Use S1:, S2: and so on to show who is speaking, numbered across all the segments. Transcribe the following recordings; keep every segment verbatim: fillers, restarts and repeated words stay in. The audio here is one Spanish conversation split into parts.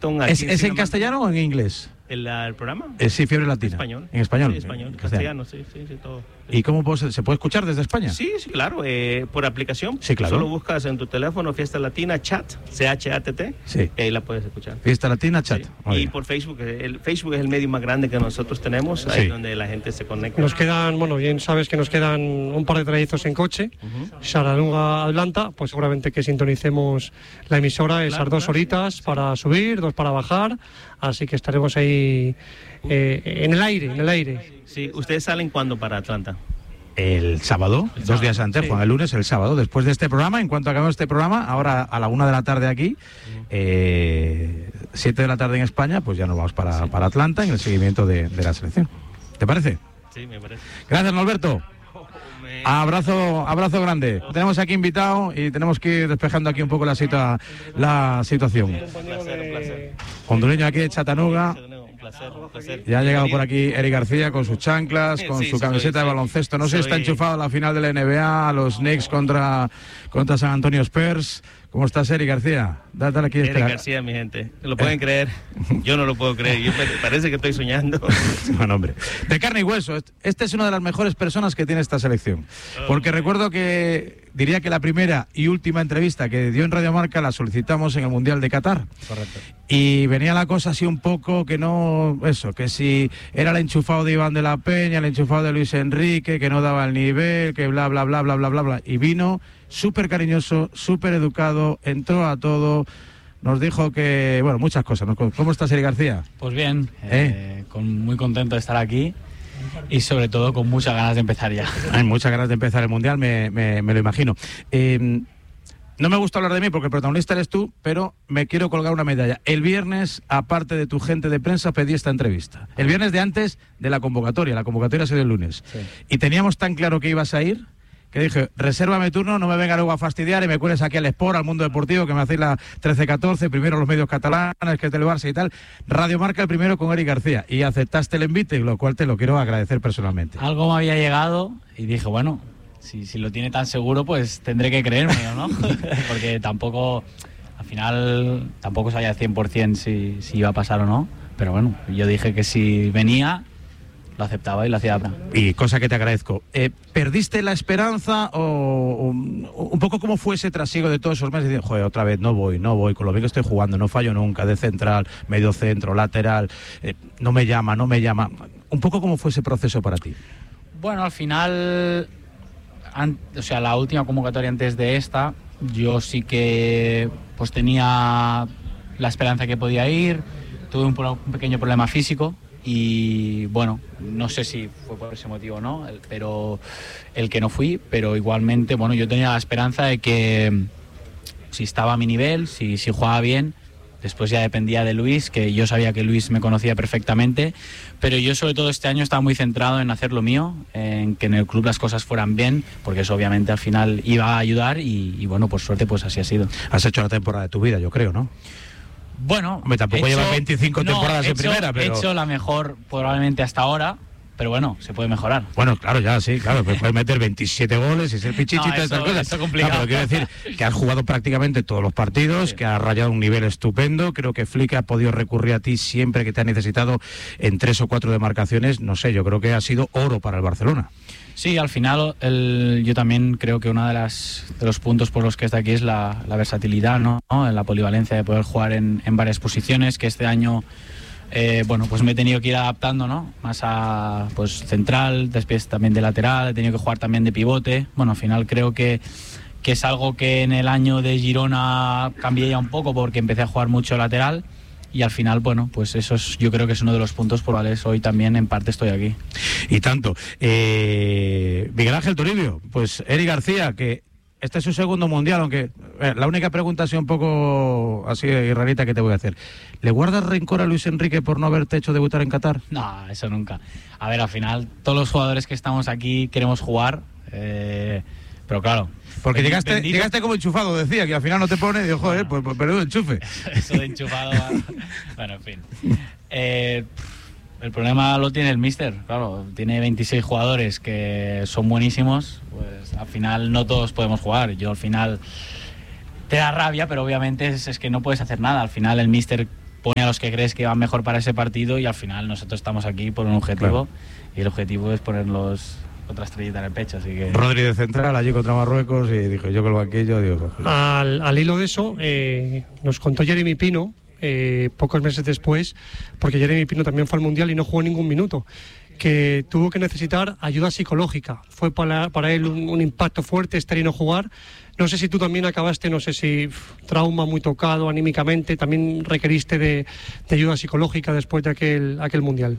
S1: Wellington.
S2: ¿Es, ¿es en castellano o en inglés?
S1: ¿El, el programa?
S2: Eh, sí, Fiebre Latina.
S1: Español.
S2: En español.
S1: Sí, español, en castellano, sí, sí, sí, todo.
S2: ¿Y cómo puede, se puede escuchar desde España?
S1: Sí, sí, claro, eh, por aplicación.
S2: Sí, claro.
S1: Solo buscas en tu teléfono Fiesta Latina Chat, C H A T T,
S2: sí.
S1: Y ahí la puedes escuchar.
S2: Fiesta Latina Chat.
S1: Sí. Y bien. Por Facebook, el Facebook es el medio más grande que nosotros tenemos, ahí sí. Donde la gente se conecta.
S3: Nos quedan, bueno, bien sabes que nos quedan un par de trayectos en coche, uh-huh. Saralunga Atlanta, pues seguramente que sintonicemos la emisora esas claro, dos claro, horitas sí. Para subir, dos para bajar, así que estaremos ahí eh, en el aire, en el aire.
S1: Sí, ¿ustedes salen cuándo para Atlanta?
S2: El sábado, el dos sábado, días antes, sí. Juan, el lunes, el sábado, después de este programa, en cuanto acabemos este programa, ahora a la una de la tarde aquí, eh, siete de la tarde en España, pues ya nos vamos para, sí. para Atlanta en el seguimiento de, de la selección. ¿Te parece?
S1: Sí, me parece.
S2: Gracias, Norberto. Abrazo, abrazo grande. Tenemos aquí invitado y tenemos que ir despejando aquí un poco la, situa la situación.
S1: Un placer, un placer.
S2: Hondureño aquí de Chattanooga.
S1: Placer, placer.
S2: Ya ha llegado por aquí Eric García con sus chanclas, con sí, su camiseta soy, de baloncesto. No sé si está enchufado a la final de la N B A, a los Knicks contra, contra San Antonio Spurs. ¿Cómo estás, Eric García? Dale, dale aquí.
S1: Eric García, mi gente. ¿Lo pueden eh. creer? Yo no lo puedo creer. Yo me, parece que estoy soñando.
S2: Bueno, hombre. De carne y hueso. Esta es una de las mejores personas que tiene esta selección. Oh, porque okay. Recuerdo que, diría que la primera y última entrevista que dio en Radio Marca la solicitamos en el Mundial de Qatar.
S1: Correcto.
S2: Y venía la cosa así un poco que no, eso, que si era el enchufado de Iván de la Peña, el enchufado de Luis Enrique, que no daba el nivel, que bla, bla, bla, bla, bla, bla, bla. Y vino súper cariñoso, súper educado, entró a todo, nos dijo que, bueno, muchas cosas. ¿Cómo estás, Eric García?
S4: Pues bien, ¿Eh? Eh, con, muy contento de estar aquí y sobre todo con muchas ganas de empezar ya.
S2: Hay muchas ganas de empezar el Mundial, me, me, me lo imagino. Eh, No me gusta hablar de mí porque el protagonista eres tú, pero me quiero colgar una medalla. El viernes, aparte de tu gente de prensa, pedí esta entrevista. El viernes de antes de la convocatoria. La convocatoria ha sido el lunes. Sí. Y teníamos tan claro que ibas a ir que dije, resérvame turno, no me venga luego a fastidiar y me cueles aquí al Sport, al Mundo Deportivo, que me hacéis la trece catorce, primero los medios catalanes, que es del Barça y tal. Radio Marca el primero con Eric García. Y aceptaste el invite, lo cual te lo quiero agradecer personalmente.
S4: Algo me había llegado y dije, bueno... Si, si lo tiene tan seguro, pues tendré que creerme, ¿no? Porque tampoco, al final, tampoco sabía al cien por ciento si, si iba a pasar o no. Pero bueno, yo dije que si venía, lo aceptaba y lo hacía.
S2: Y cosa que te agradezco. Eh, ¿Perdiste la esperanza o, o un poco cómo fue ese trasiego de todos esos meses? Diciendo, joder, otra vez, no voy, no voy, con lo bien que estoy jugando, no fallo nunca, de central, medio centro, lateral, eh, no me llama, no me llama. Un poco cómo fue ese proceso para ti.
S4: Bueno, al final... O sea, la última convocatoria antes de esta, yo sí que pues tenía la esperanza que podía ir, tuve un, un pequeño problema físico y bueno, no sé si fue por ese motivo o no, pero el que no fui, pero igualmente, bueno, yo tenía la esperanza de que si estaba a mi nivel, si, si jugaba bien, después ya dependía de Luis, que yo sabía que Luis me conocía perfectamente, pero yo sobre todo este año estaba muy centrado en hacer lo mío, en que en el club las cosas fueran bien, porque eso obviamente al final iba a ayudar y, y bueno, por suerte pues así ha sido.
S2: Has hecho la temporada de tu vida, yo creo, ¿no?
S4: Bueno,
S2: Hombre, tampoco llevas veinticinco
S4: no,
S2: temporadas
S4: hecho,
S2: en primera, pero...
S4: He hecho la mejor probablemente hasta ahora, pero bueno, se puede mejorar.
S2: Bueno, claro, ya, sí, claro, puedes meter veintisiete goles y ser pichichi y
S4: no,
S2: todas estas cosas.
S4: Eso es complicado.
S2: No, pero quiero decir que has jugado prácticamente todos los partidos, sí. Que has rayado un nivel estupendo. Creo que Flick ha podido recurrir a ti siempre que te ha necesitado en tres o cuatro demarcaciones. No sé, yo creo que ha sido oro para el Barcelona.
S4: Sí, al final el, yo también creo que uno de, las, de los puntos por los que está aquí es la, la versatilidad, ¿no? La polivalencia de poder jugar en, en varias posiciones, que este año... Eh, bueno, pues me he tenido que ir adaptando, ¿no? Más a pues central, después también de lateral, he tenido que jugar también de pivote. Bueno, al final creo que, que es algo que en el año de Girona cambié ya un poco porque empecé a jugar mucho lateral y al final, bueno, pues eso es, yo creo que es uno de los puntos por los cuales hoy también en parte estoy aquí.
S2: Y tanto. Eh, Miguel Ángel Toribio, pues Eric García, que este es su segundo mundial, aunque eh, la única pregunta ha sido un poco así rarita que te voy a hacer. ¿Le guardas rencor a Luis Enrique por no haberte hecho debutar en Qatar?
S4: No, eso nunca. A ver, al final, todos los jugadores que estamos aquí queremos jugar, eh, pero claro...
S2: Porque llegaste, bendito... llegaste como enchufado, decía, que al final no te pone y digo, joder, no. pues, pues perdido enchufe.
S4: Eso de enchufado... bueno, en fin. Eh... El problema lo tiene el míster, claro, tiene veintiséis jugadores que son buenísimos, pues al final no todos podemos jugar. Yo al final te da rabia, pero obviamente es, es que no puedes hacer nada. Al final el míster pone a los que crees que van mejor para ese partido y al final nosotros estamos aquí por un objetivo, claro. Y el objetivo es ponerlos otra estrellita en el pecho, así que...
S2: Rodri de central allí contra Marruecos y dijo, yo con el banquillo digo...
S3: Al, al hilo de eso, eh, nos contó Jeremy Pino, eh, pocos meses después, porque Jeremy Pino también fue al Mundial y no jugó ningún minuto, que tuvo que necesitar ayuda psicológica. Fue para, para él un, un impacto fuerte estar y no jugar. No sé si tú también acabaste, no sé si trauma muy tocado anímicamente, también requeriste de, de ayuda psicológica después de aquel, aquel Mundial.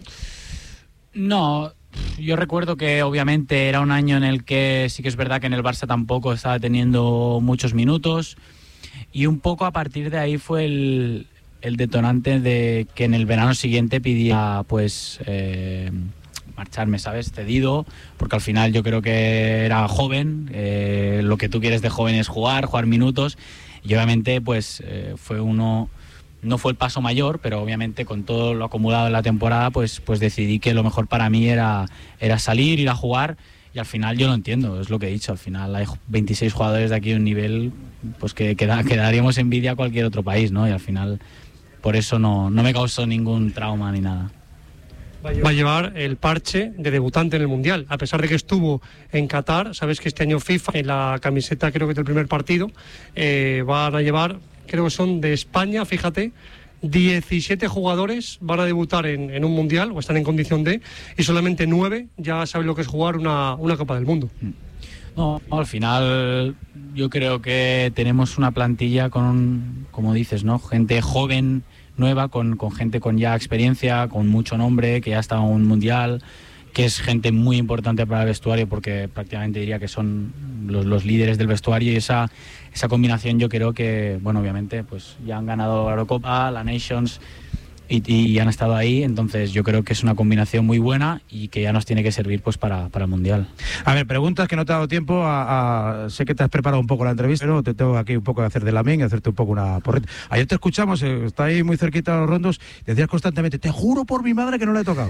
S4: No, yo recuerdo que obviamente era un año en el que sí que es verdad que en el Barça tampoco estaba teniendo muchos minutos y un poco a partir de ahí fue el, el detonante de que en el verano siguiente pidiera pues eh, marcharme, ¿sabes? Cedido, porque al final yo creo que era joven, eh, lo que tú quieres de joven es jugar, jugar minutos y obviamente pues eh, fue uno... No fue el paso mayor, pero obviamente con todo lo acumulado en la temporada, pues, pues decidí que lo mejor para mí era, era salir, ir a jugar, y al final yo lo entiendo, es lo que he dicho, al final hay veintiséis jugadores de aquí de un nivel pues que, que, da, que daríamos envidia a cualquier otro país, ¿no? Y al final por eso no, no me causó ningún trauma ni nada.
S3: Va a llevar el parche de debutante en el Mundial, a pesar de que estuvo en Qatar. Sabes que este año FIFA, en la camiseta creo que del primer partido, eh, van a llevar... Creo que son de España, fíjate, diecisiete jugadores van a debutar en, en un Mundial, o están en condición de, y solamente nueve ya saben lo que es jugar una, una Copa del Mundo.
S4: No, al final yo creo que tenemos una plantilla con, como dices, ¿no? Gente joven, nueva, con, con gente con ya experiencia, con mucho nombre, que ya está en un Mundial, que es gente muy importante para el vestuario porque prácticamente diría que son los, los líderes del vestuario y esa, esa combinación yo creo que, bueno, obviamente pues ya han ganado la Eurocopa, la Nations y, y han estado ahí, entonces yo creo que es una combinación muy buena y que ya nos tiene que servir pues para, para el Mundial.
S2: A ver, preguntas que no te ha dado tiempo a, a... Sé que te has preparado un poco la entrevista, pero te tengo aquí un poco de hacer de lamín y hacerte un poco una porreta. Ayer te escuchamos, eh, está ahí muy cerquita de los rondos, decías constantemente, te juro por mi madre que no le he tocado.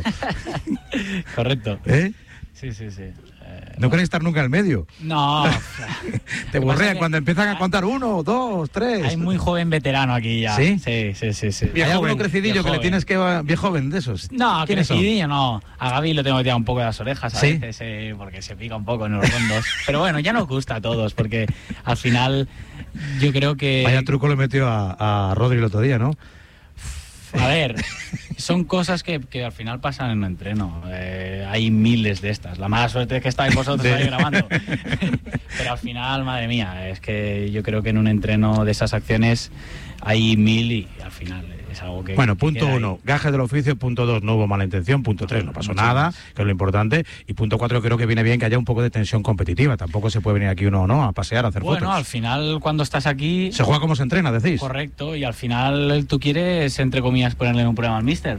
S4: Correcto.
S2: ¿Eh?
S4: Sí, sí, sí.
S2: No queréis estar nunca en el medio.
S4: No.
S2: Te borrean cuando empiezan a contar uno, dos, tres.
S4: Hay muy joven veterano aquí ya.
S2: ¿Sí?
S4: Sí, sí, sí. sí.
S2: ¿Hay alguno crecidillo que le tienes que... Viejo joven de esos?
S4: No, crecidillo no. A Gaby le tengo que tirar un poco de las orejas a
S2: ¿Sí?
S4: veces, eh, porque se pica un poco en los rondos. Pero bueno, ya nos gusta a todos, porque al final yo creo que...
S2: Vaya truco le metió a, a Rodri el otro día, ¿no?
S4: A ver, son cosas que, que al final pasan en un entreno. Eh, hay miles de estas. La mala suerte es que estáis vosotros sí. ahí grabando. Pero al final, madre mía, es que yo creo que en un entreno de esas acciones hay mil y al final es algo que...
S2: Bueno,
S4: que
S2: punto uno, gajes del oficio. Punto dos, no hubo mala intención. Punto tres, no pasó nada, que es lo importante. Y punto cuatro, creo que viene bien que haya un poco de tensión competitiva. Tampoco se puede venir aquí uno no a pasear, a hacer
S4: bueno,
S2: fotos.
S4: Bueno, al final, cuando estás aquí...
S2: Se juega como se entrena, decís.
S4: Correcto, y al final tú quieres, entre comillas, ponerle un problema al míster.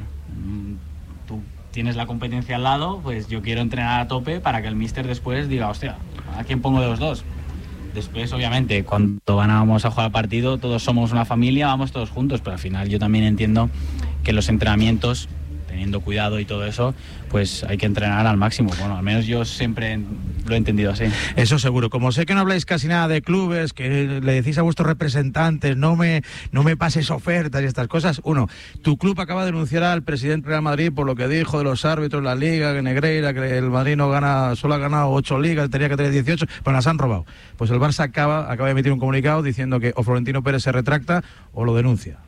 S4: Tú tienes la competencia al lado, pues yo quiero entrenar a tope para que el míster después diga, hostia, ¿a quién pongo de los dos? Después, obviamente, cuando vamos a jugar al partido, todos somos una familia, vamos todos juntos, pero al final yo también entiendo que los entrenamientos, teniendo cuidado y todo eso, pues hay que entrenar al máximo. Bueno, al menos yo siempre lo he entendido así.
S2: Eso seguro. Como sé que no habláis casi nada de clubes, que le decís a vuestros representantes, no me, no me pases ofertas y estas cosas. Uno, tu club acaba de denunciar al presidente del Real Madrid por lo que dijo de los árbitros, la Liga, que Negreira, que el Madrid no gana, solo ha ganado ocho ligas, tenía que tener dieciocho, pues las han robado. Pues el Barça acaba, acaba de emitir un comunicado diciendo que o Florentino Pérez se retracta o lo denuncia.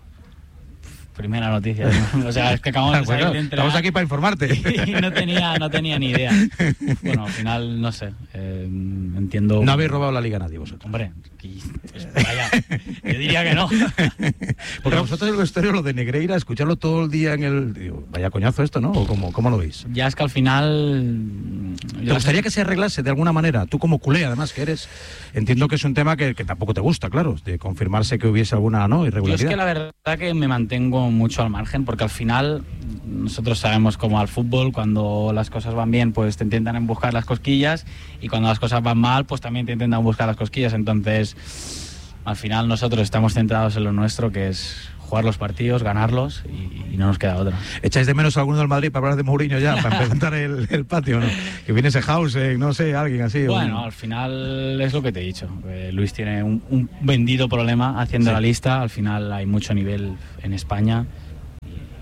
S4: Primera noticia, ¿no? O sea, es que acabamos de salir
S2: bueno,
S4: de entrenar.
S2: Estamos aquí para informarte.
S4: Y no tenía, no tenía ni idea. Bueno, al final, no sé, eh, entiendo...
S2: No habéis robado la Liga a nadie vosotros.
S4: Hombre, pues, vaya, yo diría que no.
S2: Porque a vosotros el vestuario, lo de Negreira, escucharlo todo el día en el... Digo, vaya coñazo esto, ¿no? ¿O cómo, cómo lo veis?
S4: Ya es que al final...
S2: ¿Te gustaría que se arreglase de alguna manera? Tú como culé, además, que eres... Entiendo que es un tema que, que tampoco te gusta, claro, de confirmarse que hubiese alguna no irregularidad.
S4: Yo es que la verdad que me mantengo mucho al margen, porque al final nosotros sabemos como al fútbol, cuando las cosas van bien, pues te intentan buscar las cosquillas, y cuando las cosas van mal, pues también te intentan buscar las cosquillas. Entonces, al final nosotros estamos centrados en lo nuestro, que es jugar los partidos, ganarlos, y, y no nos queda otra.
S2: ¿Echáis de menos a alguno del Madrid para hablar de Mourinho ya, para empezar el, el patio, ¿no? Que viene ese house, no sé, alguien así.
S4: Bueno,
S2: un...
S4: al final es lo que te he dicho. Eh, Luis tiene un, un vendido problema haciendo sí. la lista. Al final hay mucho nivel en España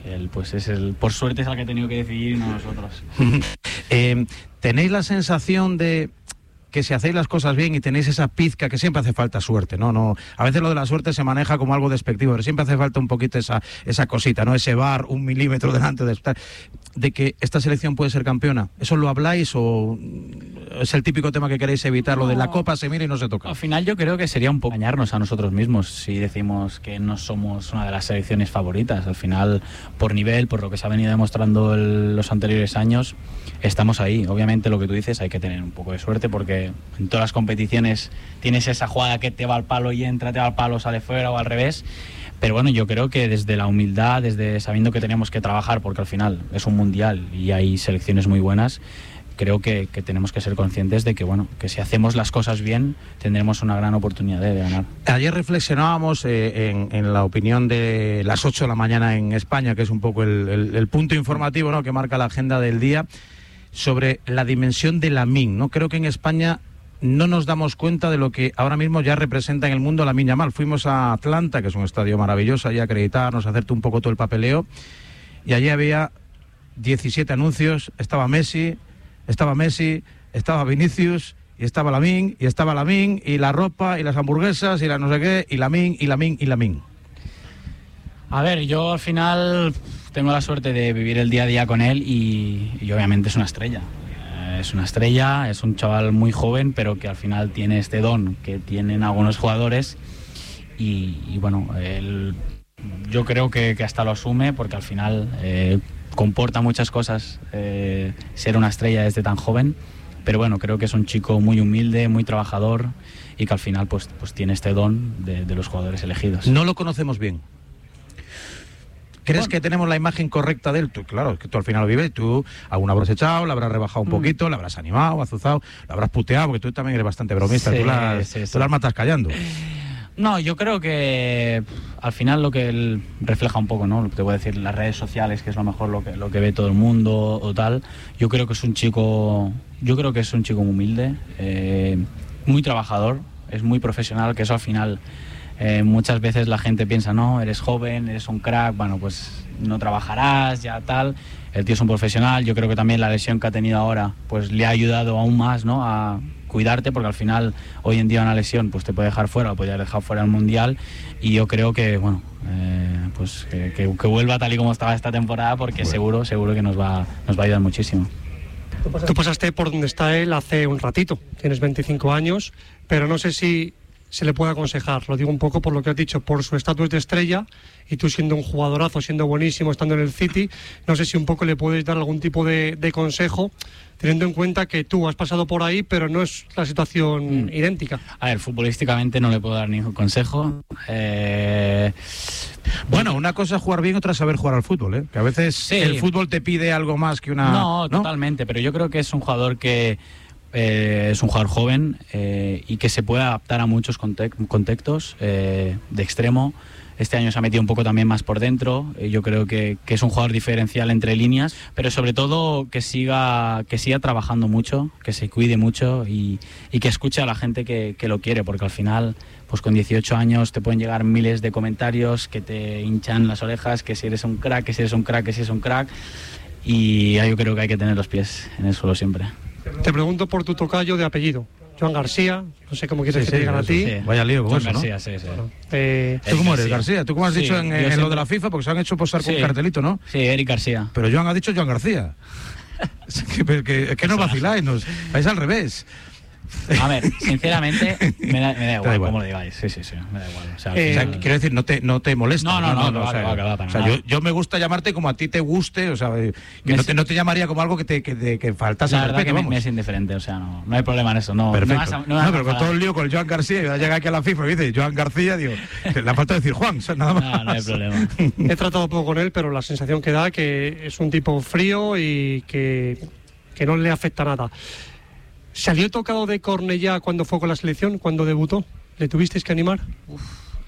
S4: Él, pues es el, por suerte es el que ha tenido que decidir y no nosotros.
S2: eh, ¿Tenéis la sensación de que si hacéis las cosas bien y tenéis esa pizca, que siempre hace falta suerte, ¿no? no a veces lo de la suerte se maneja como algo despectivo, pero siempre hace falta un poquito esa, esa cosita, ¿no? Ese bar, un milímetro delante de estar, de que esta selección puede ser campeona? ¿Eso lo habláis o es el típico tema que queréis evitar, no, lo de la copa se mira y no se toca?
S4: Al final yo creo que sería un poco engañarnos a nosotros mismos si decimos que no somos una de las selecciones favoritas. Al final, por nivel, por lo que se ha venido demostrando el, los anteriores años, estamos ahí. Obviamente lo que tú dices, hay que tener un poco de suerte porque en todas las competiciones tienes esa jugada que te va al palo y entra, te va al palo, sale fuera o al revés. Pero bueno, yo creo que desde la humildad, desde sabiendo que tenemos que trabajar, porque al final es un mundial y hay selecciones muy buenas, creo que, que tenemos que ser conscientes de que bueno, que si hacemos las cosas bien tendremos una gran oportunidad de, de ganar.
S2: Ayer reflexionábamos eh, en, en la opinión de las ocho de la mañana en España, que es un poco el, el, el punto informativo, ¿no?, que marca la agenda del día, sobre la dimensión de Lamine, ¿no? Creo que en España no nos damos cuenta de lo que ahora mismo ya representa en el mundo Lamine Yamal. Fuimos a Atlanta, que es un estadio maravilloso, allí a acreditarnos, a hacerte un poco todo el papeleo, y allí había diecisiete anuncios, estaba Messi, estaba Messi, estaba Vinicius, y estaba Lamine, y estaba Lamine, y la ropa, y las hamburguesas, y la no sé qué, y Lamine, y Lamine, y Lamine.
S4: A ver, yo al final tengo la suerte de vivir el día a día con él y, y obviamente es una estrella. Es una estrella, es un chaval muy joven, pero que al final tiene este don que tienen algunos jugadores y, y bueno, él, yo creo que, que hasta lo asume porque al final eh, comporta muchas cosas eh, ser una estrella desde tan joven, pero bueno, creo que es un chico muy humilde, muy trabajador y que al final pues, pues tiene este don de, de los jugadores elegidos.
S2: No lo conocemos bien. ¿Crees
S4: bueno.
S2: que tenemos la imagen correcta de él? Tú, claro, que tú al final lo vives, tú alguna habrás echado, la habrás rebajado un mm. poquito, la habrás animado, azuzado, la habrás puteado, porque tú también eres bastante bromista, sí, tú, las, sí, sí. tú las matas callando.
S4: No, yo creo que al final lo que él refleja un poco, ¿no? Te voy a decir, las redes sociales, que es lo mejor lo que, lo que ve todo el mundo o tal. Yo creo que es un chico, yo creo que es un chico muy humilde, eh, muy trabajador, es muy profesional, que eso al final eh, muchas veces la gente piensa, no, eres joven, eres un crack, bueno, pues no trabajarás, ya tal. El tío es un profesional, yo creo que también la lesión que ha tenido ahora, pues le ha ayudado aún más, ¿no?, a cuidarte, porque al final hoy en día una lesión pues te puede dejar fuera, o puede haber dejado fuera el mundial, y yo creo que bueno eh, pues que, que, que vuelva tal y como estaba esta temporada, porque bueno. seguro seguro que nos va nos va a ayudar muchísimo.
S3: Tú pasaste por donde está él hace un ratito, tienes veinticinco años, pero no sé si se le puede aconsejar, lo digo un poco por lo que has dicho, por su estatus de estrella, y tú siendo un jugadorazo, siendo buenísimo, estando en el City, no sé si un poco le puedes dar algún tipo de, de consejo, teniendo en cuenta que tú has pasado por ahí, pero no es la situación mm. idéntica.
S4: A ver, futbolísticamente no le puedo dar ningún consejo. Eh...
S2: Bueno, una cosa es jugar bien, otra es saber jugar al fútbol, ¿eh? Que a veces sí. el fútbol te pide algo más que una...
S4: No, ¿no? Totalmente, pero yo creo que es un jugador que... Eh, es un jugador joven eh, y que se puede adaptar a muchos conte- contextos eh, de extremo. Este año se ha metido un poco también más por dentro. Eh, yo creo que, que es un jugador diferencial entre líneas, pero sobre todo que siga que siga trabajando mucho, que se cuide mucho y, y que escuche a la gente que, que lo quiere, porque al final, pues con dieciocho años te pueden llegar miles de comentarios que te hinchan las orejas, que si eres un crack, que si eres un crack, que si eres un crack. Y yo creo que hay que tener los pies en el suelo siempre.
S3: Te pregunto por tu tocayo de apellido, Joan García, no sé cómo quieres
S2: sí,
S3: que te
S2: sí,
S3: digan a ti.
S2: Sí. Vaya lío con eso,
S4: García,
S2: ¿no?
S4: sí, sí.
S3: Bueno, eh,
S2: ¿Tú cómo eres, García? ¿Tú cómo has sí, dicho en, en siempre... lo de la FIFA? Porque se han hecho posar con sí. un cartelito, ¿no?
S4: Sí, Eric García.
S2: Pero Joan ha dicho Joan García. Es que, que, que no vaciláis, nos, vais al revés.
S4: A ver, sinceramente, me da, me da igual, igual cómo lo digáis. Sí, sí, sí, me da igual. O sea,
S2: eh, o sea, quiero decir, no te, no te molesta.
S4: No, no, no, no, no, no,
S2: o sea,
S4: no, no, no, no,
S2: o sea yo, yo me gusta llamarte como a ti te guste, o sea, que no te, no te llamaría como algo que te, que te que faltase
S4: la
S2: el
S4: verdad
S2: respeto,
S4: que
S2: vamos.
S4: me es indiferente, o sea, no, no hay problema en eso. No,
S2: perfecto.
S4: No, vas a,
S2: no,
S4: no, vas
S2: pero con todo el lío con el Joan García, y llega aquí a la FIFA y dice Joan García, digo, le falta decir Juan, nada más.
S4: No, no hay problema.
S3: He tratado poco con él, pero la sensación que da que es un tipo frío y que, que no le afecta nada. ¿Salió tocado de Cornellá cuando fue con la selección, cuando debutó? ¿Le tuvisteis que animar?
S4: Uf,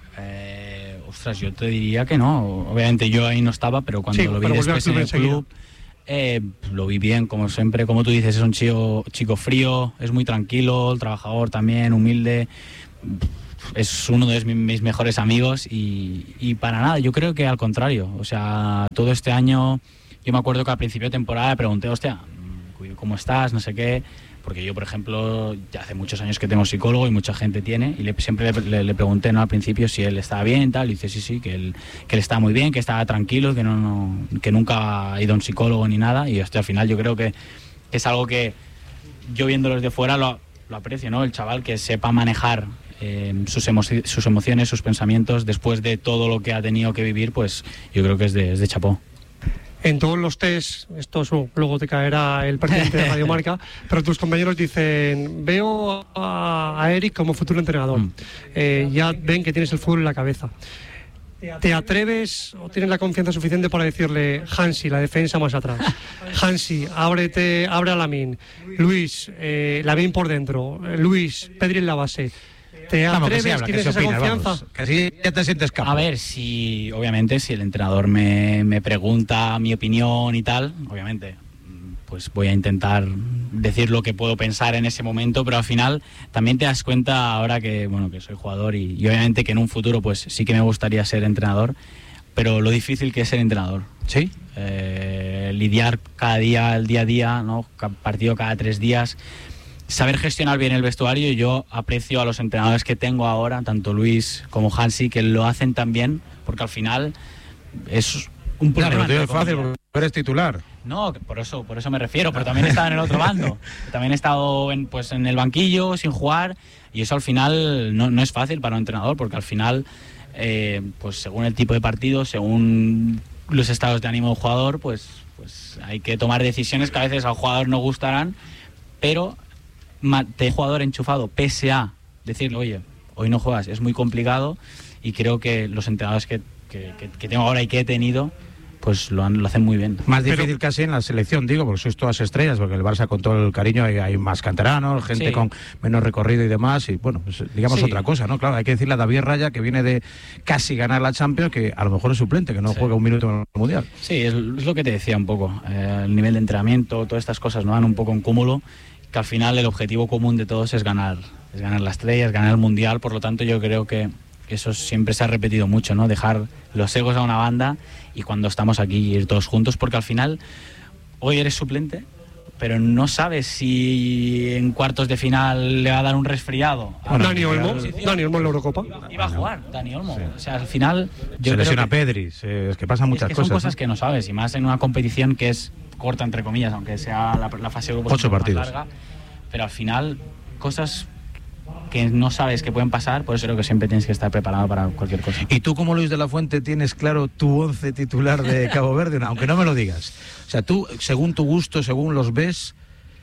S4: eh, ostras, yo te diría que no. Obviamente yo ahí no estaba, pero cuando sí, lo vi después en el club, eh, lo vi bien, como siempre. Como tú dices, es un chico, chico frío, es muy tranquilo, trabajador también, humilde. es uno de mis mejores amigos y, y para nada, yo creo que al contrario. O sea, todo este año, yo me acuerdo que al principio de temporada le pregunté, hostia, ¿cómo estás? No sé qué. Porque yo, por ejemplo, ya hace muchos años que tengo psicólogo y mucha gente tiene, y le, siempre le, le, le pregunté, ¿no?, al principio si él estaba bien, tal, y dice sí, sí, que él, que él estaba muy bien, que estaba tranquilo, que, no, no, que nunca ha ido a un psicólogo ni nada, y hasta al final yo creo que es algo que yo viéndolo desde fuera lo, lo aprecio, ¿no? El chaval que sepa manejar eh, sus, emo sus emociones, sus pensamientos, después de todo lo que ha tenido que vivir, pues yo creo que es de, es de chapó.
S3: En todos los test, esto es, luego te caerá el presidente de Radio Marca, pero tus compañeros dicen, veo a, a Eric como futuro entrenador, mm. eh, ya ven que tienes el fútbol en la cabeza. ¿Te atreves o tienes la confianza suficiente para decirle, Hansi, la defensa más atrás, Hansi, ábrete, abre a Lamine, Luis, eh, Lamine por dentro, Luis, Pedri en la base? ¿Te atreves?
S2: Vamos, que
S3: ¿Tienes esa
S2: opina,
S3: confianza?
S2: Vamos, que así ya te sientes capaz.
S4: A ver, si obviamente si el entrenador me, me pregunta mi opinión y tal, obviamente pues voy a intentar decir lo que puedo pensar en ese momento, pero al final también te das cuenta ahora que bueno que soy jugador y, y obviamente que en un futuro pues sí que me gustaría ser entrenador, pero lo difícil que es ser entrenador.
S2: Sí.
S4: Eh, lidiar cada día, el día a día, ¿no? Partido cada tres días. Saber gestionar bien el vestuario. Yo aprecio a los entrenadores que tengo ahora, tanto Luis como Hansi, que lo hacen tan bien, porque al final es un problema.
S2: Claro, es fácil porque eres titular.
S4: No, por eso, por eso me refiero, pero también he estado en el otro bando. También he estado en, pues, en el banquillo, sin jugar, y eso al final no, no es fácil para un entrenador, porque al final, eh, pues según el tipo de partido, según los estados de ánimo del jugador, pues, pues hay que tomar decisiones que a veces al jugador no gustarán, pero de jugador enchufado, pese a decirle, oye, hoy no juegas, es muy complicado, y creo que los entrenadores que, que, que, que tengo ahora y que he tenido, pues lo, han, lo hacen muy bien.
S2: Más difícil Pero, casi en la selección, digo, porque sois todas estrellas, porque el Barça con todo el cariño hay, hay más canteranos, gente sí. con menos recorrido y demás, y bueno, pues, digamos sí. otra cosa, ¿no? Claro, hay que decirle a David Raya, que viene de casi ganar la Champions, que a lo mejor es suplente, que no sí. juega un minuto en el Mundial.
S4: Sí, es, es lo que te decía un poco, eh, el nivel de entrenamiento, todas estas cosas no dan un poco en cúmulo, que al final el objetivo común de todos es ganar, es ganar la estrella, es ganar el Mundial, por lo tanto yo creo que eso siempre se ha repetido mucho, ¿no? Dejar los egos a una banda y cuando estamos aquí ir todos juntos, porque al final hoy eres suplente, pero no sabes si en cuartos de final le va a dar un resfriado.
S3: Bueno, Dani Olmo, Dani Olmo en la Eurocopa.
S4: Iba a jugar, Dani Olmo. Sí. O sea, al final yo
S2: se lesiona
S4: creo que,
S2: Pedri, es que pasan muchas
S4: es que
S2: cosas.
S4: Son cosas
S2: ¿no?
S4: que no sabes, y más en una competición que es corta, entre comillas, aunque sea la, la fase de grupos
S2: ocho partidos.
S4: Más larga, pero al final cosas que no sabes que pueden pasar, por eso creo que siempre tienes que estar preparado para cualquier cosa.
S2: ¿Y tú, como Luis de la Fuente, tienes claro tu once titular de Cabo Verde? Aunque no me lo digas. O sea, tú, según tu gusto, según los ves,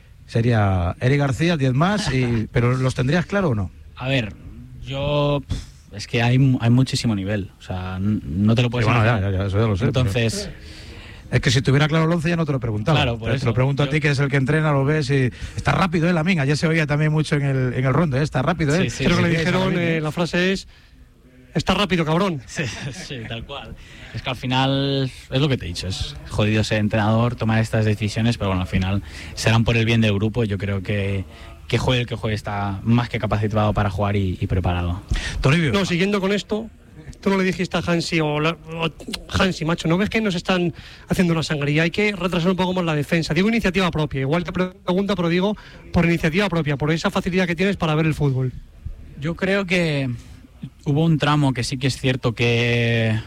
S2: sería Eric García, diez más, y, pero ¿los tendrías claro o no?
S4: A ver, yo... Es que hay, hay muchísimo nivel, o sea, no te lo puedes...
S2: Sí, bueno, ya, ya, eso ya lo sé.
S4: Entonces...
S2: Pero... Es que si tuviera claro el once ya no te lo preguntaba.
S4: Claro, por
S2: te,
S4: eso.
S2: te lo pregunto
S4: yo...
S2: a ti, que es el que entrena, lo ves y... Está rápido, ¿eh, Lamine? Ayer se oía también mucho en el, en el rondo, ¿eh? Está rápido, ¿eh?
S3: Sí, sí, Creo sí, que sí, le dijeron, eh, la frase es... Está rápido, cabrón.
S4: Sí, sí, tal cual. Es que al final, es lo que te he dicho, es jodido ser entrenador, tomar estas decisiones, pero bueno, al final serán por el bien del grupo. Yo creo que, que juegue el que juegue está más que capacitado para jugar y, y preparado.
S2: Toribio.
S3: No, siguiendo con esto... Tú no le dijiste a Hansi o, la, o Hansi, macho, ¿no ves que nos están haciendo una sangría? Hay que retrasar un poco más la defensa. Digo iniciativa propia, igual te pregunta, pero digo por iniciativa propia, por esa facilidad que tienes para ver el fútbol.
S4: Yo creo que hubo un tramo que sí que es cierto que,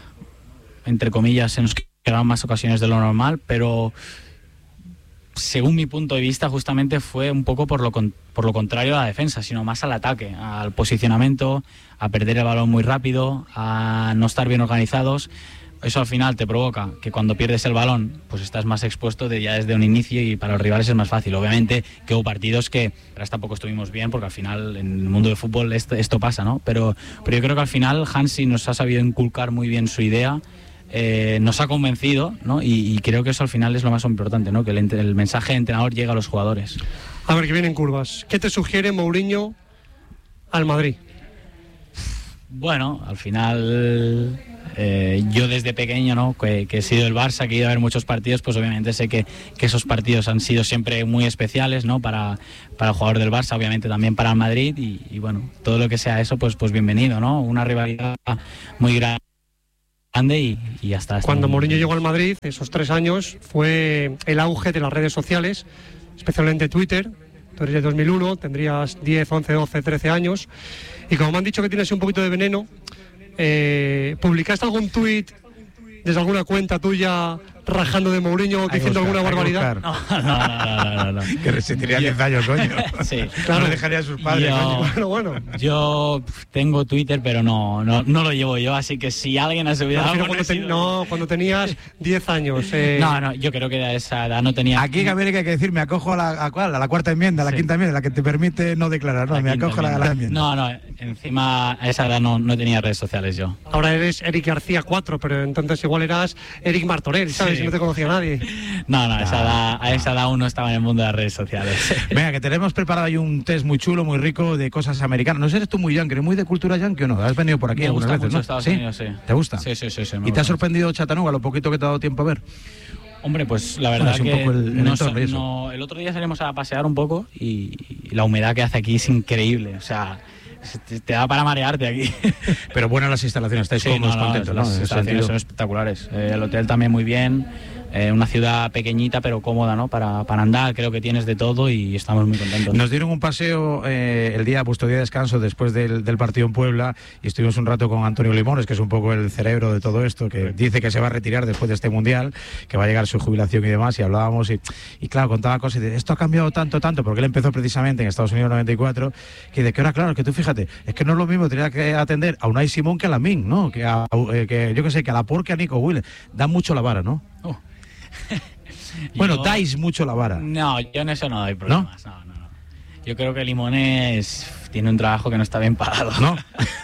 S4: entre comillas, se nos quedaron más ocasiones de lo normal, pero según mi punto de vista justamente fue un poco por lo, con, por lo contrario a la defensa, sino más al ataque, al posicionamiento, a perder el balón muy rápido, a no estar bien organizados. Eso al final te provoca que cuando pierdes el balón pues estás más expuesto de ya desde un inicio, y para los rivales es más fácil. Obviamente que hubo partidos que ahora tampoco estuvimos bien, porque al final en el mundo del fútbol esto, esto pasa, ¿no? Pero, pero yo creo que al final Hansi nos ha sabido inculcar muy bien su idea. Eh, nos ha convencido, ¿no? Y, y creo que eso al final es lo más importante, ¿no? Que el, el mensaje de entrenador llega a los jugadores.
S3: A ver, que vienen curvas. ¿Qué te sugiere Mourinho al Madrid?
S4: Bueno, al final eh, yo desde pequeño, ¿no? Que, que he sido el Barça, que he ido a ver muchos partidos, pues obviamente sé que, que esos partidos han sido siempre muy especiales, ¿no? Para, para el jugador del Barça, obviamente también para el Madrid y, y bueno, todo lo que sea eso, pues, pues bienvenido, ¿no? Una rivalidad muy grande y, y ya está.
S3: Cuando Mourinho llegó al Madrid, esos tres años, fue el auge de las redes sociales, especialmente Twitter. Tú eres de dos mil uno, tendrías diez, once, doce, trece años. Y como me han dicho que tienes un poquito de veneno, eh, ¿publicaste algún tuit desde alguna cuenta tuya rajando de Mourinho, diciendo alguna barbaridad?
S4: No, no, no, no, no, no.
S2: Que resentiría diez años, coño.
S4: Sí,
S2: claro. No le dejaría a sus padres,
S4: yo,
S2: coño.
S3: Bueno, bueno.
S4: Yo tengo Twitter, pero no, no, no lo llevo yo, así que si alguien ha subido
S3: No,
S4: algo...
S3: cuando,
S4: no,
S3: te, no, cuando tenías diez años. Eh...
S4: no, no, yo creo que a esa edad no tenía...
S2: Aquí en América hay que decir, me acojo a la, a, a la cuarta enmienda, a la sí. quinta enmienda, la que te permite no declarar, no,
S4: la
S2: me acojo a la, la enmienda.
S4: No, no, encima a esa edad no, no tenía redes sociales yo.
S3: Ahora eres Eric García cuatro, pero entonces igual eras Eric Martorell, ¿sabes? Sí. Y no te conocía nadie.
S4: No, no, a esa, edad, a esa edad uno estaba en el mundo de las redes sociales.
S2: Venga, que tenemos preparado ahí un test muy chulo, muy rico de cosas americanas. No sé, ¿eres tú muy yankee, muy de cultura yankee o no? ¿Has venido por aquí
S4: me
S2: algunas
S4: gusta
S2: veces,
S4: mucho
S2: no?
S4: Estados
S2: ¿Sí?
S4: Unidos, sí.
S2: ¿Te gusta?
S4: Sí, sí, sí. sí
S2: ¿Y te ha sorprendido Chattanooga, lo poquito que te ha dado tiempo a ver?
S4: Hombre, pues la verdad
S2: bueno, es
S4: que
S2: un poco el, el,
S4: no,
S2: entorno y eso.
S4: No, el otro día salimos a pasear un poco y, y la humedad que hace aquí es increíble. O sea, te da para marearte aquí.
S2: Pero buenas las instalaciones, estáis
S4: sí,
S2: cómodos,
S4: no, no,
S2: contentos, ¿no?
S4: Las instalaciones son espectaculares. Eh, el hotel también muy bien. Eh, una ciudad pequeñita pero cómoda, ¿no? Para, para andar, creo que tienes de todo y estamos muy contentos.
S2: Nos dieron un paseo eh, el día, vuestro día de descanso, después del, del partido en Puebla, y estuvimos un rato con Antonio Limones, que es un poco el cerebro de todo esto, que dice que se va a retirar después de este Mundial, que va a llegar su jubilación y demás, y hablábamos, y, y claro, contaba cosas, y de, esto ha cambiado tanto, tanto, porque él empezó precisamente en Estados Unidos en noventa y cuatro, que de que ahora, claro, que tú fíjate, es que no es lo mismo tener que atender a Unai Simón que a Lamine, ¿no? Que, a, eh, que yo que sé, que a Laporte, que a Nico Williams, dan mucho la vara, ¿no? Oh. Bueno, yo, dais mucho la vara.
S4: No, yo en eso no doy problemas. ¿No? No, no, no. Yo creo que Limones tiene un trabajo que no está bien pagado.
S2: ¿No?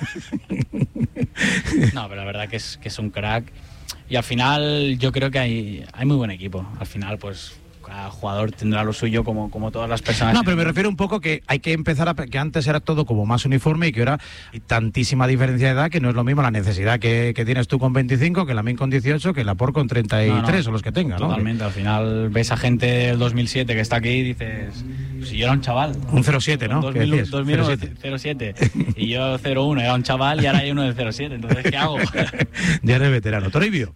S4: No, pero la verdad que es, que es un crack. Y al final yo creo que hay, hay muy buen equipo. Al final, pues... cada jugador tendrá lo suyo como, como todas las personas.
S2: No, pero me refiero un poco que hay que empezar a... que antes era todo como más uniforme y que ahora hay tantísima diferencia de edad que no es lo mismo la necesidad que, que tienes tú con veinticinco, que Lamine con dieciocho, que Laporte con treinta y tres, no, no, o los que tenga, ¿no?
S4: Totalmente, al final ves a gente del dos mil siete que está aquí y dices, si yo era un chaval.
S2: Un cero siete, ¿no?
S4: dos mil, dos mil cero siete y yo cero uno, era un chaval y ahora hay uno de cero siete, entonces ¿qué hago?
S2: Ya eres veterano. Toribio.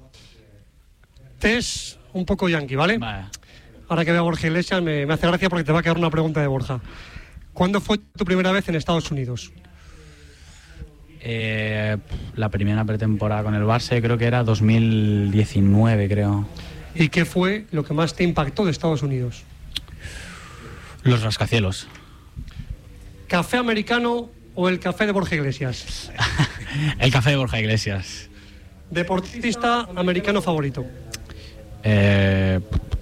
S3: Test un poco yankee, ¿vale?
S4: Vale.
S3: Ahora que veo a Borja Iglesias me, me hace gracia porque te va a quedar una pregunta de Borja. ¿Cuándo fue tu primera vez en Estados Unidos?
S4: Eh, la primera pretemporada con el Barça creo que era dos mil diecinueve, creo.
S3: ¿Y qué fue lo que más te impactó de Estados Unidos?
S4: Los rascacielos.
S3: ¿Café americano o el café de Borja Iglesias?
S4: El café de Borja Iglesias.
S3: ¿Deportista americano favorito?
S4: Eh...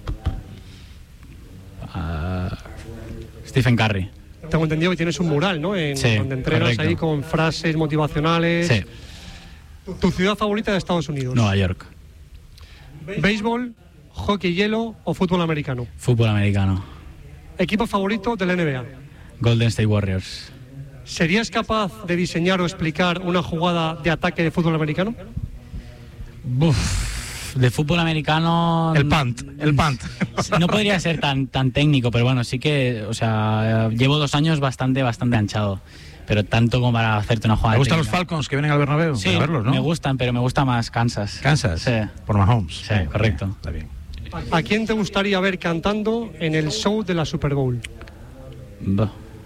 S4: Uh, Stephen Curry.
S3: Tengo entendido que tienes un mural, ¿no? En,
S4: sí,
S3: donde entrenas correcto. Ahí con frases motivacionales.
S4: Sí.
S3: ¿Tu ciudad favorita de Estados Unidos?
S4: Nueva York.
S3: ¿Béisbol, hockey hielo o fútbol americano?
S4: Fútbol americano.
S3: ¿Equipo favorito de la N B A?
S4: Golden State Warriors.
S3: ¿Serías capaz de diseñar o explicar una jugada de ataque de fútbol americano?
S4: Uf. De fútbol americano...
S2: El punt, el punt.
S4: No podría ser tan, tan técnico, pero bueno, sí que, o sea, llevo dos años bastante, bastante anchado. Pero tanto como para hacerte una jugada.
S2: ¿Te gustan
S4: técnica.
S2: Los Falcons que vienen al Bernabéu?
S4: Sí,
S2: verlos, ¿no?
S4: Me gustan, pero me gusta más Kansas.
S2: ¿Kansas?
S4: Sí.
S2: Por Mahomes.
S4: Sí, sí, correcto.
S2: Está bien.
S3: ¿A quién te gustaría ver cantando en el show de la Super Bowl?
S4: Buh.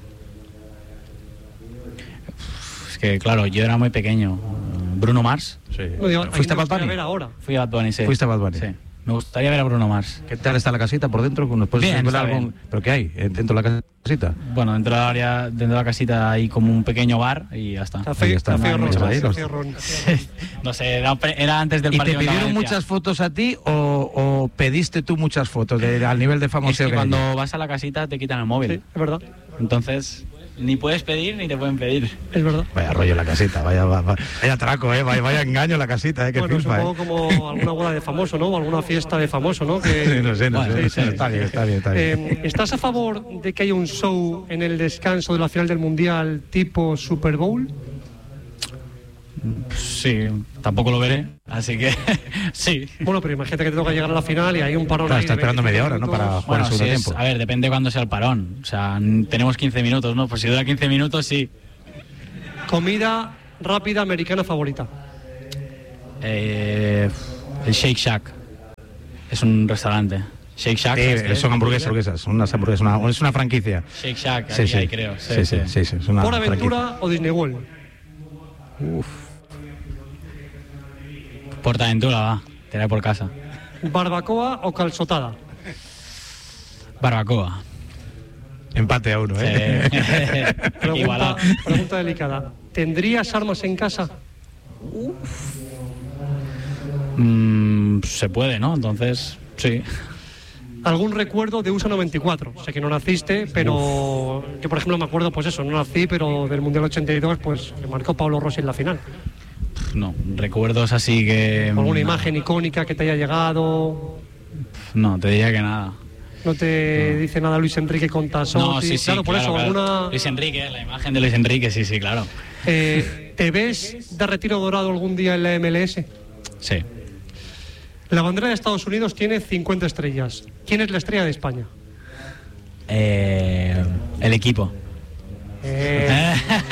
S4: Es que, claro, yo era muy pequeño. Bruno Mars.
S2: Sí.
S3: No, digo,
S2: ¿Fuiste a Bad
S3: Bunny?
S4: Ver ahora. Fui a Bad Bunny, sí.
S2: ¿Fuiste a Bad Bunny?
S4: Sí. Me gustaría ver a Bruno Mars.
S2: ¿Qué tal está la casita por dentro? ¿Nos puedes
S4: bien,
S2: desvelar algo? ¿Pero qué hay dentro de la casita?
S4: Bueno, dentro de la área, dentro de la casita hay como un pequeño bar y ya está.
S3: Café,
S2: está,
S3: café,
S2: no,
S3: ron,
S2: no,
S3: café,
S2: no,
S3: café ron.
S4: No sé, era, era antes del
S2: ¿Y
S4: partido.
S2: te pidieron muchas fotos a ti o, o pediste tú muchas fotos de, al nivel de famoso?
S4: Es que
S2: que
S4: cuando
S2: hay?
S4: vas a la casita te quitan el móvil.
S3: Sí, es verdad.
S4: Entonces... ni puedes pedir ni te pueden pedir.
S3: Es verdad.
S2: Vaya rollo la casita, vaya, vaya, vaya traco, eh, vaya, vaya engaño la casita, eh, que
S3: bueno,
S2: filpa,
S3: supongo
S2: eh.
S3: como alguna boda de famoso, ¿no? O alguna fiesta de famoso, ¿no? Que...
S2: no sé, no
S4: bueno,
S2: sé,
S4: sí,
S2: sí,
S4: sí,
S2: está
S4: sí,
S2: bien,
S4: sí.
S2: está bien, está bien.
S3: Eh, ¿Estás a favor de que haya un show en el descanso de la final del Mundial tipo Super Bowl?
S4: Sí, tampoco lo veré, así que sí.
S3: Bueno, pero imagínate que te toca llegar a la final y hay un parón.
S2: Claro,
S3: ahí
S2: está
S3: de
S2: esperando media
S3: veinticinco
S2: hora, ¿no?
S3: minutos.
S2: Para jugar
S4: Bueno,
S2: el segundo
S4: si es-
S2: tiempo.
S4: a ver, depende de cuándo sea el parón. O sea, n- tenemos quince minutos, ¿no? Pues si dura quince minutos, sí.
S3: Comida rápida americana favorita.
S4: Eh, el Shake Shack es un restaurante. Shake Shack.
S2: Sí,
S4: ¿sabes qué es?
S2: son hamburguesas, hamburguesas, son unas hamburguesas, una- es una franquicia.
S4: Shake Shack,
S2: Sí,
S4: ahí,
S2: sí.
S4: ahí creo.
S2: Sí, sí, sí, sí, es una
S3: ¿Por
S2: franquicia.
S3: Aventura o Disney World?
S4: Portaventura, va. Te la por casa.
S3: ¿Barbacoa o calzotada?
S4: Barbacoa.
S2: Empate a uno, ¿eh?
S4: Sí.
S3: Pregunta,
S4: Igualado.
S3: pregunta delicada. ¿Tendrías armas en casa?
S4: Mm, se puede, ¿no? Entonces, sí.
S3: ¿Algún recuerdo de U S A noventa y cuatro? Sé que no naciste, pero yo, por ejemplo, me acuerdo, pues eso, no nací, pero del Mundial ochenta y dos, pues me marcó Pablo Rossi en la final.
S4: No, recuerdos así que...
S3: ¿Alguna
S4: no,
S3: imagen icónica que te haya llegado?
S4: No, te diría que nada.
S3: ¿No te dice nada Luis Enrique con Tasotti?
S4: No, sí, sí,
S3: Claro, por
S4: claro,
S3: eso,
S4: claro.
S3: alguna...
S4: Luis Enrique, la imagen de Luis Enrique, sí, sí, claro.
S3: Eh, ¿Te ves de retiro dorado algún día en la M L S?
S4: Sí.
S3: La bandera de Estados Unidos tiene cincuenta estrellas. ¿Quién es la estrella de España?
S4: Eh, el equipo.
S3: Eh,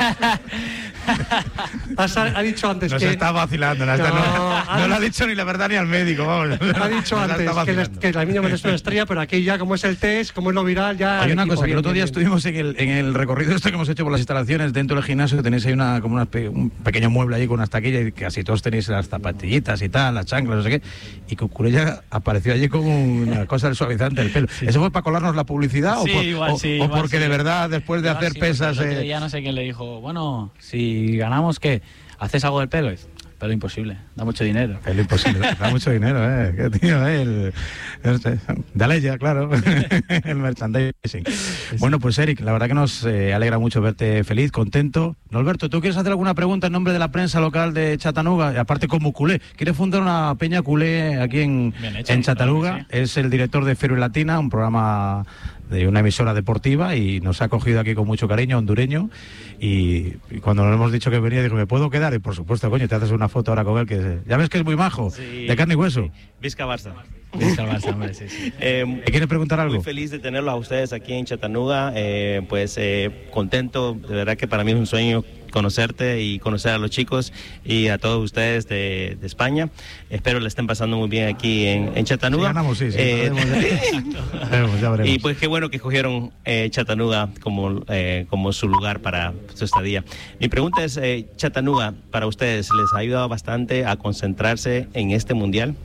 S3: has- ha dicho antes
S2: Nos
S3: que...
S2: está vacilando, no,
S3: No,
S2: no,
S3: ha
S2: no lo ha
S3: dicho-
S2: dicho ni la verdad ni al médico, vamos.
S3: Ha dicho
S2: Nos
S3: antes
S2: está
S3: que, la-
S2: vacilando.
S3: que la niña merece una estrella, pero aquí ya, como es el test, como es lo viral, ya...
S2: Hay
S3: el
S2: una
S3: equipo,
S2: cosa, que el
S3: bien,
S2: otro día
S3: bien, bien.
S2: estuvimos en el, en el recorrido este que hemos hecho por las instalaciones dentro del gimnasio, tenéis ahí una, como una pe- un pequeño mueble ahí con unas taquillas y casi todos tenéis las zapatillitas y tal, las chanclas, no sé qué, y Cucurella apareció allí como una cosa del suavizante del pelo. ¿Eso fue para colarnos la publicidad
S4: Sí,
S2: o, por-
S4: igual
S2: o-
S4: sí,
S2: o
S4: igual
S2: porque
S4: sí.
S2: de verdad después de
S4: Igual
S2: hacer
S4: sí, porque
S2: pesas...
S4: el otro
S2: eh,
S4: día no sé quién le dijo, bueno, si ganamos, ¿qué? ¿Haces algo del pelo? Y dice, pelo imposible, da mucho dinero.
S2: Es lo imposible, da mucho dinero, ¿eh? Qué tío, ¿eh? El, este, dale ya, claro, el merchandising. Bueno, pues Eric, la verdad que nos eh, alegra mucho verte feliz, contento. Norberto, ¿tú quieres hacer alguna pregunta en nombre de la prensa local de Chattanooga? Y aparte como culé, ¿quieres fundar una peña culé aquí en,
S4: Bien hecho,
S2: en
S4: claro
S2: Chattanooga?
S4: que sí.
S2: Es el director de Fiebre Latina, un programa de una emisora deportiva, y nos ha acogido aquí con mucho cariño, hondureño, y, y cuando nos hemos dicho que venía, dijo, ¿me puedo quedar? Y por supuesto, coño, te haces una foto ahora con él, que ya ves que es muy majo,
S1: Sí.
S2: de carne y hueso.
S1: Vizca Barça.
S4: Viste al Barça, hombre, sí, sí.
S1: Eh,
S2: ¿Me quieres preguntar algo?
S1: Muy feliz de tenerlos a ustedes aquí en Chattanooga, eh, pues eh, contento, de verdad que para mí es un sueño conocerte y conocer a los chicos y a todos ustedes de, de España. Espero le estén pasando muy bien aquí en, en Chattanooga.
S2: Si ganamos, sí, sí.
S1: Eh,
S2: Ya veremos, ya veremos.
S1: y pues qué bueno que escogieron eh, Chattanooga como, eh, como su lugar para su estadía. Mi pregunta es, eh, Chattanooga, para ustedes, ¿les ha ayudado bastante a concentrarse en este mundial?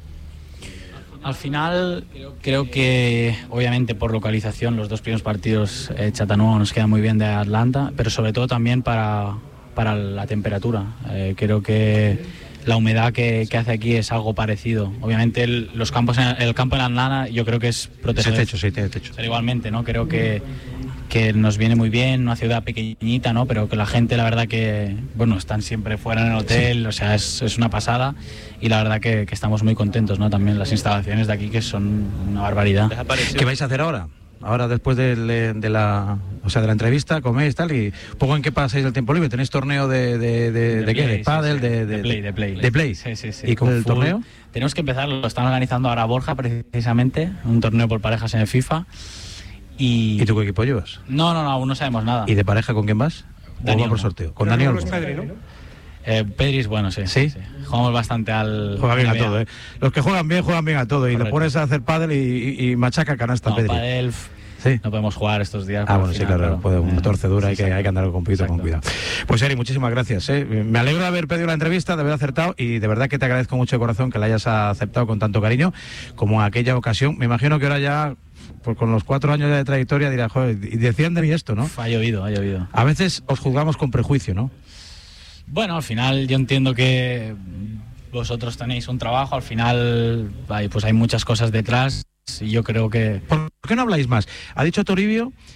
S4: Al final, creo que obviamente por localización los dos primeros partidos eh, Chattanooga nos queda muy bien de Atlanta, pero sobre todo también para, para la temperatura. Eh, creo que la humedad que, que hace aquí es algo parecido. Obviamente el, los campos en, el campo en Atlanta yo creo que es
S2: Ese
S4: protegido.
S2: techo, sí, tiene techo.
S4: Pero igualmente, ¿no? Creo que, que nos viene muy bien, una ciudad pequeñita, ¿no? Pero que la gente, la verdad que, bueno, están siempre fuera en el hotel, o sea, es, es una pasada y la verdad que, que estamos muy contentos, ¿no? También las instalaciones de aquí que son una barbaridad.
S1: ¿Les ha parecido?
S2: ¿Qué vais a hacer ahora? Ahora después de, de- de la, o sea, de la entrevista, coméis tal y poco en qué pasáis el tiempo libre. ¿Tenéis torneo de, de, de, de,
S4: De
S2: qué?
S4: play,
S2: ¿De pádel?
S4: sí, sí.
S2: De,
S4: De play, de play.
S2: ¿De play?
S4: Sí, sí, sí.
S2: ¿Y con el
S4: Full.
S2: torneo?
S4: Tenemos que empezar, lo están organizando ahora Borja precisamente, un torneo por parejas en el FIFA. Y,
S2: ¿Y tú qué equipo llevas?
S4: No, no, no, aún no sabemos nada.
S2: ¿Y de pareja con quién vas? ¿O
S4: Dani
S2: va por
S4: Olmo.
S2: sorteo? Con
S3: Pero
S2: Dani
S3: no
S2: Olmo.
S3: es Pedri, ¿no?
S4: Eh, Pedri es bueno, sí,
S2: ¿Sí?
S4: Jugamos bastante al...
S2: Juega bien a
S4: N B A.
S2: todo, ¿eh? Los que juegan bien, juegan bien a todo. Y le
S4: Correcto.
S2: pones a hacer pádel y, y- y machaca canasta,
S4: No,
S2: Pedri.
S4: pádel, f-
S2: Sí.
S4: no podemos jugar estos días.
S2: Ah,
S4: por
S2: bueno,
S4: el
S2: sí,
S4: final,
S2: claro, puede, una
S4: Eh,
S2: torcedura, hay,
S4: sí,
S2: que, hay
S4: exacto.
S2: que andar con poquito con cuidado.
S4: Exacto.
S2: Pues Eri, muchísimas gracias. ¿eh? Me alegro de haber pedido la entrevista, de haber acertado y de verdad que te agradezco mucho de corazón que la hayas aceptado con tanto cariño como en aquella ocasión. Me imagino que ahora ya, pues con los cuatro años ya de trayectoria, dirás, joder, y decían de mí esto, ¿no?
S4: Ha llovido, ha llovido.
S2: A veces os juzgamos con prejuicio, ¿no?
S4: Bueno, al final yo entiendo que vosotros tenéis un trabajo, al final hay, pues hay muchas cosas detrás y yo creo que...
S2: ¿Por qué no habláis más? Ha dicho Toribio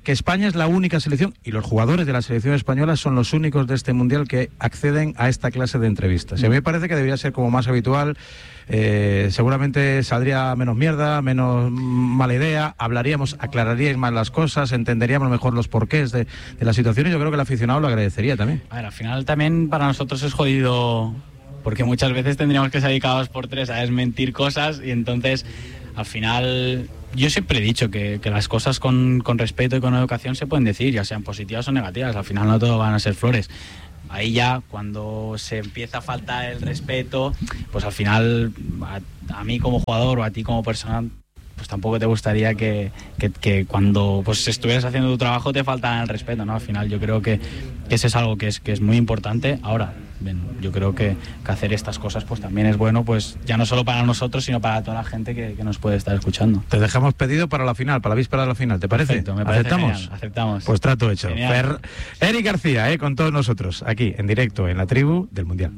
S2: que España es la única selección, y los jugadores de la selección española son los únicos de este Mundial que acceden a esta clase de entrevistas. Y a mí me parece que debería ser como más habitual. Eh, seguramente saldría menos mierda, menos mala idea, hablaríamos, aclararíais más las cosas, entenderíamos mejor los porqués de, de la situación, y yo creo que el aficionado lo agradecería también.
S4: A ver, al final también para nosotros es jodido, porque muchas veces tendríamos que salir cada dos por tres a desmentir cosas, y entonces al final yo siempre he dicho que, que las cosas con, con respeto y con educación se pueden decir, ya sean positivas o negativas, al final no todo van a ser flores. Ahí ya, cuando se empieza a faltar el respeto, pues al final a, a mí como jugador o a ti como persona, pues tampoco te gustaría que, que, que cuando pues estuvieras haciendo tu trabajo te faltara el respeto, ¿no? Al final yo creo que, que eso es algo que es, que es muy importante. Ahora, bien, yo creo que, que hacer estas cosas pues también es bueno, pues ya no solo para nosotros, sino para toda la gente que, que nos puede estar escuchando.
S2: Te dejamos pedido para la final, para la víspera de la final, ¿te parece?
S4: Perfecto, me parece
S2: ¿Aceptamos?
S4: genial, aceptamos.
S2: Pues trato hecho.
S4: Fer...
S2: Eric García, eh, con todos nosotros, aquí, en directo, en la tribu del Mundial.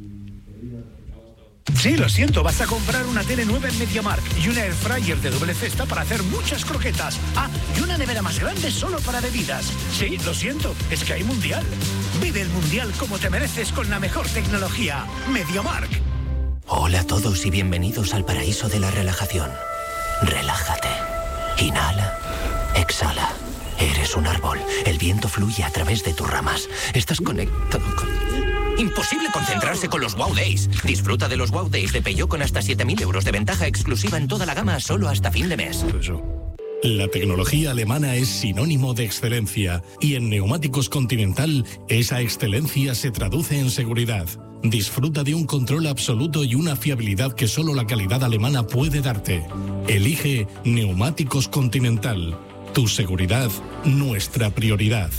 S5: Sí, lo siento, vas a comprar una tele nueva en MediaMarkt y una air fryer de doble cesta para hacer muchas croquetas. Ah, y una nevera más grande solo para bebidas. Sí, lo siento, es que hay Mundial. Vive el Mundial como te mereces con la mejor tecnología. MediaMarkt.
S6: Hola a todos y bienvenidos al paraíso de la relajación. Relájate. Inhala. Exhala. Eres un árbol. El viento fluye a través de tus ramas. Estás conectado con... Imposible concentrarse con los Wow Days. Disfruta de los Wow Days de Peugeot con hasta siete mil euros de ventaja exclusiva en toda la gama solo hasta fin de mes.
S7: La tecnología alemana es sinónimo de excelencia y en Neumáticos Continental esa excelencia se traduce en seguridad. Disfruta de un control absoluto y una fiabilidad que solo la calidad alemana puede darte. Elige Neumáticos Continental. Tu seguridad, nuestra prioridad.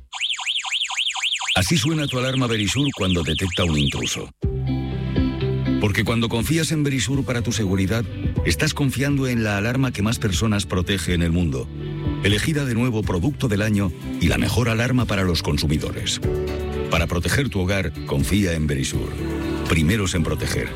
S8: Así suena tu alarma Verisur cuando detecta un intruso. Porque cuando confías en Verisur para tu seguridad, estás confiando en la alarma que más personas protege en el mundo. Elegida de nuevo Producto del Año y la mejor alarma para los consumidores. Para proteger tu hogar, confía en Verisur. Primeros en proteger.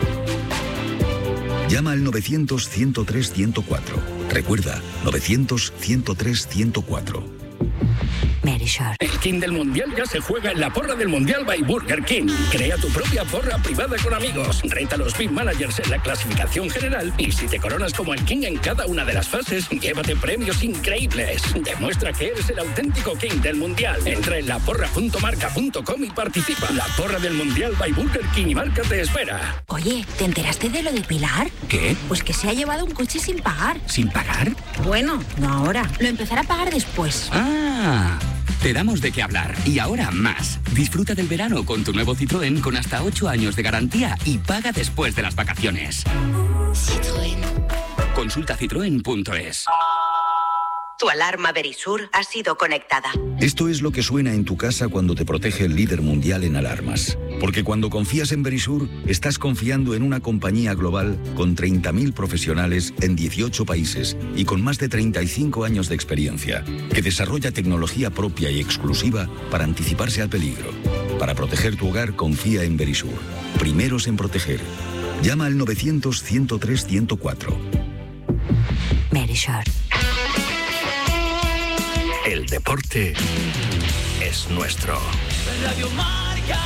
S8: Llama al novecientos, ciento tres, ciento cuatro. Recuerda, novecientos, ciento tres, ciento cuatro.
S9: El King del Mundial ya se juega en la porra del Mundial by Burger King. Crea tu propia porra privada con amigos. Reta a los Big Managers en la clasificación general y si te coronas como el King en cada una de las fases, llévate premios increíbles. Demuestra que eres el auténtico King del Mundial. Entra en la porra punto marca punto com y participa. La porra del Mundial by Burger King y Marca te espera.
S10: Oye, ¿te enteraste de lo de Pilar?
S9: ¿Qué?
S10: Pues que se ha llevado un coche sin pagar.
S9: ¿Sin pagar?
S10: Bueno, no ahora. Lo empezará a pagar después.
S9: Ah... Te damos de qué hablar. Y ahora más. Disfruta del verano con tu nuevo Citroën con hasta ocho años de garantía y paga después de las vacaciones.
S10: Citroën.
S9: Consulta citroen punto es.
S11: Tu alarma Verisur ha sido conectada.
S8: Esto es lo que suena en tu casa cuando te protege el líder mundial en alarmas. Porque cuando confías en Verisur, estás confiando en una compañía global con treinta mil profesionales en dieciocho países y con más de treinta y cinco años de experiencia, que desarrolla tecnología propia y exclusiva para anticiparse al peligro. Para proteger tu hogar, confía en Verisur. Primeros en proteger. Llama al novecientos, ciento tres, ciento cuatro.
S10: Verisur.
S5: El deporte es nuestro.
S12: Radio Marca.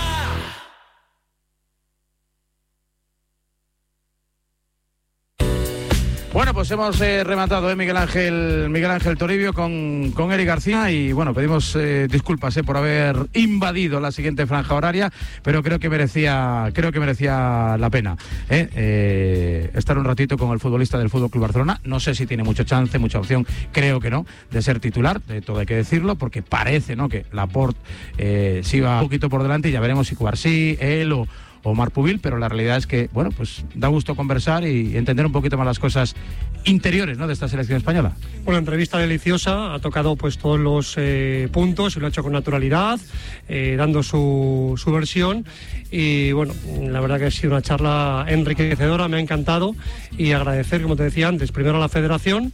S2: Bueno, pues hemos eh, rematado, eh, Miguel Ángel Miguel Ángel Toribio con, con Eric García y bueno, pedimos eh, disculpas eh, por haber invadido la siguiente franja horaria, pero creo que merecía creo que merecía la pena eh, eh, estar un ratito con el futbolista del F C Barcelona. No sé si tiene mucho chance, mucha opción, creo que no, de ser titular, de todo hay que decirlo, porque parece, ¿no?, que Laporte eh, sí va un poquito por delante y ya veremos si Cubarsí, él o o Marc Pubil, pero la realidad es que, bueno, pues da gusto conversar y entender un poquito más las cosas interiores, ¿no?, de esta selección española.
S3: Una entrevista deliciosa, ha tocado pues todos los eh, puntos y lo ha hecho con naturalidad, eh, dando su, su versión y bueno, la verdad que ha sido una charla enriquecedora, me ha encantado y agradecer, como te decía antes, primero a la Federación,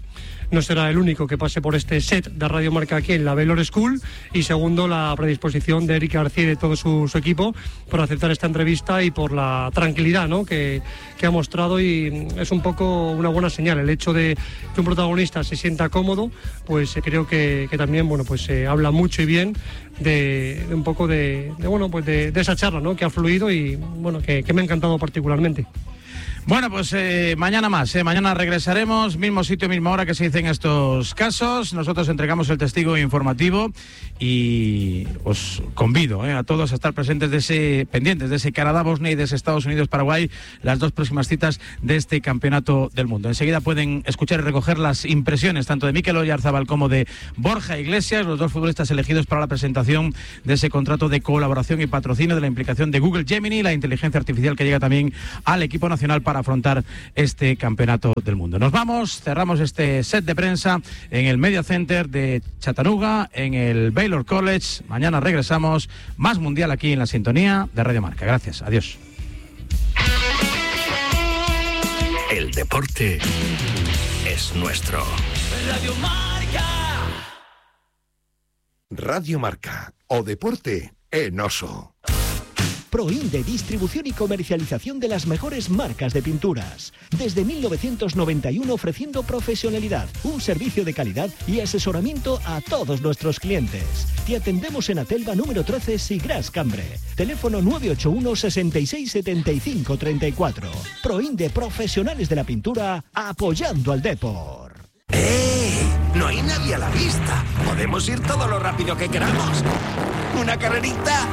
S3: no será el único que pase por este set de Radio Marca aquí en la Baylor School, y segundo, la predisposición de Eric García y de todo su, su equipo por aceptar esta entrevista y por la tranquilidad, ¿no?, que, que ha mostrado, y es un poco una buena señal el hecho de que un protagonista se sienta cómodo, pues eh, creo que, que también, bueno, pues eh, habla mucho y bien de, de un poco de, de bueno, pues de, de esa charla, ¿no?, que ha fluido y bueno, que, que me ha encantado particularmente.
S2: Bueno, pues eh, mañana más, eh. mañana regresaremos, mismo sitio, misma hora que se dice en estos casos. Nosotros entregamos el testigo informativo y os convido eh, a todos a estar presentes de ese, pendientes de ese Canadá-Bosnia y de ese Estados Unidos-Paraguay, las dos próximas citas de este Campeonato del Mundo. Enseguida pueden escuchar y recoger las impresiones tanto de Mikel Oyarzabal como de Borja Iglesias, los dos futbolistas elegidos para la presentación de ese contrato de colaboración y patrocinio de la implicación de Google Gemini, la inteligencia artificial que llega también al equipo nacional para afrontar este Campeonato del Mundo. Nos vamos, cerramos este set de prensa en el Media Center de Chattanooga, en el Baylor College. Mañana regresamos, más Mundial aquí en la sintonía de Radio Marca. Gracias, adiós.
S9: El deporte es nuestro.
S12: Radio Marca.
S13: Radio Marca, o deporte en oso.
S14: Proinde, distribución y comercialización de las mejores marcas de pinturas. Desde mil novecientos noventa y uno ofreciendo profesionalidad, un servicio de calidad y asesoramiento a todos nuestros clientes. Te atendemos en Atelva número trece, Sigras Cambre. Teléfono nueve ocho uno, sesenta y seis, setenta y cinco, treinta y cuatro. Proinde, profesionales de la pintura, apoyando al deporte.
S15: ¡Eh! No hay nadie a la vista. Podemos ir todo lo rápido que queramos. ¿Una carrerita?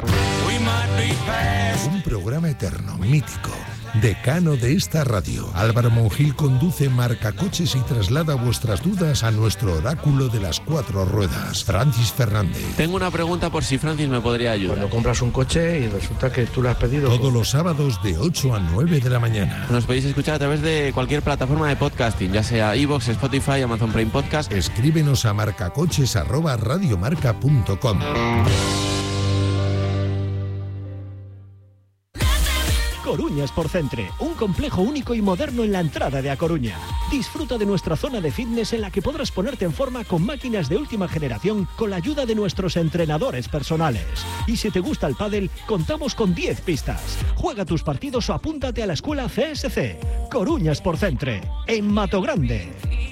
S13: Un programa eterno, mítico, decano de esta radio. Álvaro Monjil conduce Marcacoches y traslada vuestras dudas a nuestro oráculo de las cuatro ruedas, Francis Fernández.
S16: Tengo una pregunta por si Francis me podría ayudar.
S17: Cuando compras un coche y resulta que tú lo has pedido...
S13: Todos los sábados de ocho a nueve de la mañana.
S16: Nos podéis escuchar a través de cualquier plataforma de podcasting, ya sea iVoox, Spotify, Amazon Prime Podcast.
S13: Escríbenos a marcacoches arroba radiomarca punto com.
S14: Coruña Sportcentre, un complejo único y moderno en la entrada de A Coruña. Disfruta de nuestra zona de fitness en la que podrás ponerte en forma con máquinas de última generación con la ayuda de nuestros entrenadores personales. Y si te gusta el pádel, contamos con diez pistas. Juega tus partidos o apúntate a la escuela C S C. Coruña Sportcentre, en Mato Grande.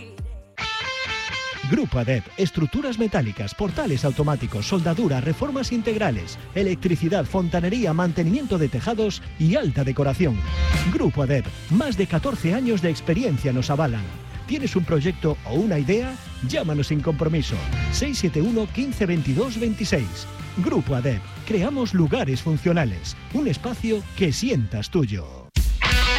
S14: Grupo ADEP, estructuras metálicas, portales automáticos, soldadura, reformas integrales, electricidad, fontanería, mantenimiento de tejados y alta decoración. Grupo ADEP, más de catorce años de experiencia nos avalan. ¿Tienes un proyecto o una idea? Llámanos sin compromiso. seis siete uno, quince, veintidós, veintiséis. Grupo ADEP, creamos lugares funcionales, un espacio que sientas tuyo.